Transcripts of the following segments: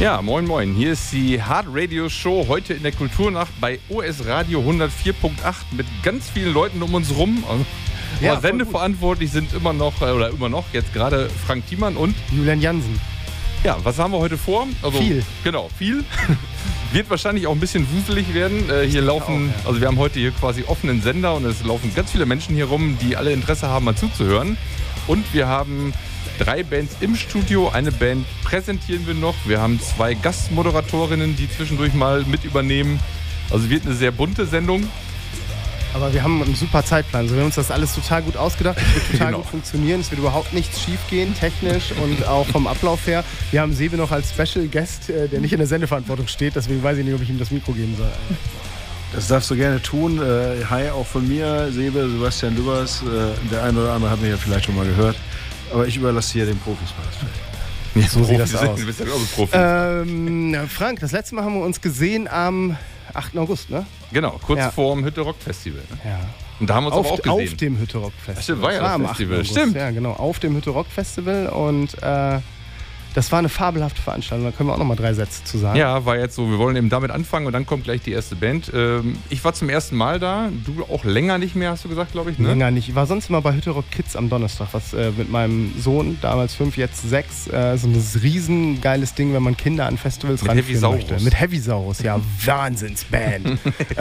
Ja, moin moin. Hier ist die Hard Radio Show heute in der Kulturnacht bei OS Radio 104.8 mit ganz vielen Leuten um uns rum. Ja, aber sendeverantwortlich sind immer noch jetzt gerade Frank Thiemann und Julian Jansen. Ja, was haben wir heute vor? Also, viel. Genau, viel. Wird wahrscheinlich auch ein bisschen wuselig werden. Hier laufen, also wir haben heute hier quasi offenen Sender und es laufen ganz viele Menschen hier rum, die alle Interesse haben, mal zuzuhören. Und wir haben 3 Bands im Studio, eine Band präsentieren wir noch. Wir haben 2 Gastmoderatorinnen, die zwischendurch mal mit übernehmen. Also wird eine sehr bunte Sendung. Aber wir haben einen super Zeitplan. Also wir haben uns das alles total gut ausgedacht. Es wird total gut funktionieren. Es wird überhaupt nichts schief gehen, technisch und auch vom Ablauf her. Wir haben Sebe noch als Special Guest, der nicht in der Sendeverantwortung steht. Deswegen weiß ich nicht, ob ich ihm das Mikro geben soll. Das darfst du gerne tun. Hi auch von mir, Sebe, Sebastian Lübbers. Der eine oder andere hat mich ja vielleicht schon mal gehört. Aber ich überlasse hier den Profis mal das Feld. Ja, so sieht das aus. Du bist ja auch Profi. Frank, das letzte Mal haben wir uns gesehen am 8. August, ne? Genau, kurz vorm Hütte-Rock-Festival. Ne? Ja. Und da haben wir uns aber auch gesehen. Auf dem Hütte-Rock-Festival. Stimmt, war ja das Festival. Stimmt. Ja, genau, auf dem Hütte-Rock-Festival. Und das war eine fabelhafte Veranstaltung. Da können wir auch noch mal 3 Sätze zu sagen. Ja, war jetzt so. Wir wollen eben damit anfangen und dann kommt gleich die erste Band. Ich war zum ersten Mal da. Du auch länger nicht mehr, hast du gesagt, glaube ich, ne? Länger nicht. Ich war sonst immer bei Hütte Rock Kids am Donnerstag, was mit meinem Sohn, damals 5, jetzt 6, so ein riesengeiles Ding, wenn man Kinder an Festivals ranführen möchte. Mit Heavysaurus, ja, Wahnsinnsband.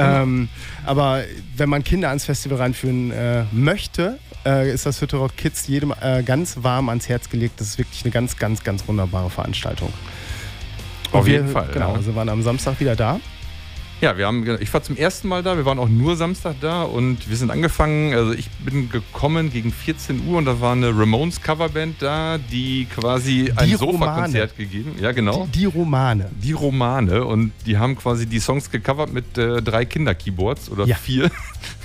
Aber wenn man Kinder ans Festival ranführen möchte, ist das Hütte Rock Kids jedem ganz warm ans Herz gelegt. Das ist wirklich eine ganz, ganz, ganz wunderbare Veranstaltung. Auf jeden Fall. Genau, also waren am Samstag wieder da. Ja, ich war zum ersten Mal da, wir waren auch nur Samstag da und wir sind angefangen, also ich bin gekommen gegen 14 Uhr und da war eine Ramones Coverband da, die quasi ein Sofakonzert gegeben. Ja, genau. Die Romane. Die Romane und die haben quasi die Songs gecovert mit 3 Kinder-Keyboards oder 4. Das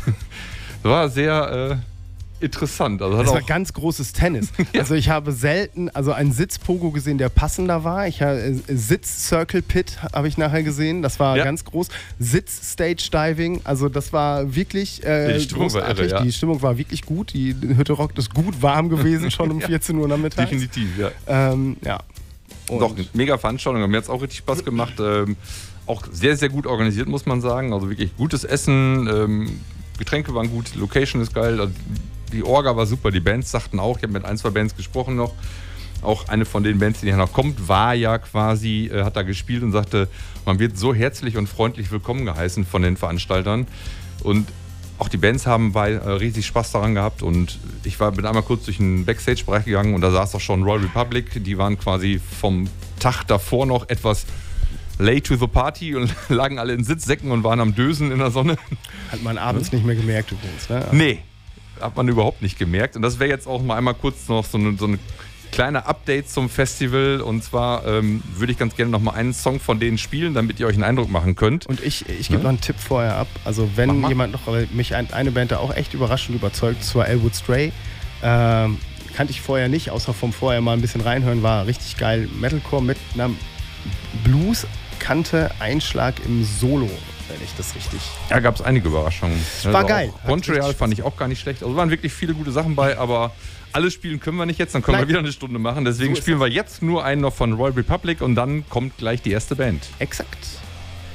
war sehr interessant. Also das war ganz großes Tennis. Ja. Also ich habe selten einen Sitz-Pogo gesehen, der passender war. Sitz-Circle-Pit habe ich nachher gesehen. Das war ganz groß. Sitz-Stage-Diving. Also das war wirklich die Stimmung großartig. War irre, ja. Die Stimmung war wirklich gut. Die Hütte Rock ist gut warm gewesen, schon um 14 Uhr nachmittags. Definitiv, ja. Ja. Doch, eine mega Veranstaltung. Mir hat es auch richtig Spaß gemacht. Auch sehr, sehr gut organisiert, muss man sagen. Also wirklich gutes Essen. Getränke waren gut. Location ist geil. Also die Orga war super, die Bands sagten auch, ich habe mit 1, 2 Bands gesprochen noch, auch eine von den Bands, die hier noch kommt, war ja quasi, hat da gespielt und sagte, man wird so herzlich und freundlich willkommen geheißen von den Veranstaltern und auch die Bands haben riesig Spaß daran gehabt und ich bin einmal kurz durch den Backstage-Bereich gegangen und da saß auch schon Royal Republic, die waren quasi vom Tag davor noch etwas late to the party und lagen alle in Sitzsäcken und waren am Dösen in der Sonne. Hat man abends nicht mehr gemerkt übrigens, ne? Nee. Hat man überhaupt nicht gemerkt. Und das wäre jetzt auch mal einmal kurz noch so eine kleine Update zum Festival. Und zwar würde ich ganz gerne noch mal einen Song von denen spielen, damit ihr euch einen Eindruck machen könnt. Und ich gebe noch einen Tipp vorher ab. Also wenn jemand noch, weil mich eine Band da auch echt überraschend überzeugt, zwar Elwood Stray, kannte ich vorher nicht, außer vom vorher mal ein bisschen reinhören, war richtig geil. Metalcore mit einer Blues-Kante, Einschlag im Solo. Wenn ich das richtig. Ja, gab es einige Überraschungen. War geil. Montreal fand ich auch gar nicht schlecht. Also waren wirklich viele gute Sachen bei, aber alles spielen können wir nicht jetzt, dann können wir wieder eine Stunde machen. Deswegen spielen wir jetzt nur einen noch von Royal Republic und dann kommt gleich die erste Band. Exakt.